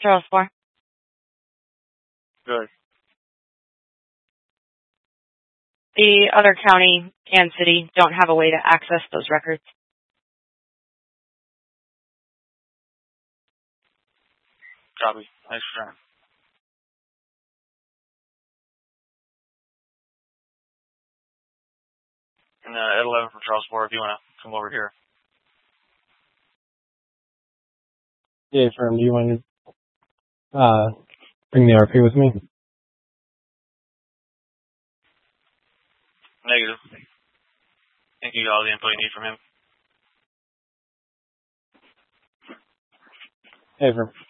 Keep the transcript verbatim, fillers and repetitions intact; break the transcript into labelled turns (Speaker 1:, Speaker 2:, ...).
Speaker 1: Charles four.
Speaker 2: Good.
Speaker 1: The other county and city don't have a way to access those records.
Speaker 2: Copy. Thanks for trying. And uh, at eleven from Charles four, if you want to come over here.
Speaker 3: Yeah, firm. Do you want to uh, bring the R P with me?
Speaker 2: Negative. I think you got all the info you need from him.
Speaker 3: Hey, firm.